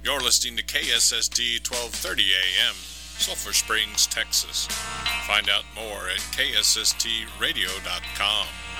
You're listening to KSST 1230 AM, Sulphur Springs, Texas. Find out more at ksstradio.com.